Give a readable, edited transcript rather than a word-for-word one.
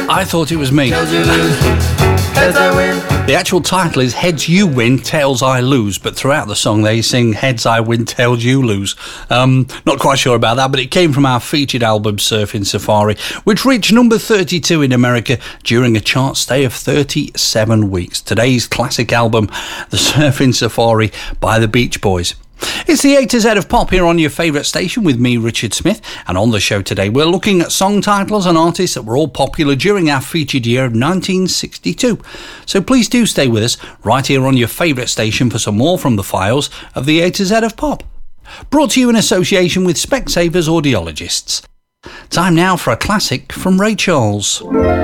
I thought it was me. The actual title is Heads You Win, Tails I Lose, but throughout the song they sing Heads I Win, Tails You Lose. Not quite sure about that, but it came from our featured album Surfing Safari, which reached number 32 in America during a chart stay of 37 weeks. Today's classic album, The Surfing Safari by the Beach Boys. It's the A to Z of pop here on your favourite station with me, Richard Smith, and on the show today we're looking at song titles and artists that were all popular during our featured year of 1962. So please do stay with us right here on your favourite station for some more from the files of the A to Z of pop. Brought to you in association with Specsavers Audiologists. Time now for a classic from Ray Charles.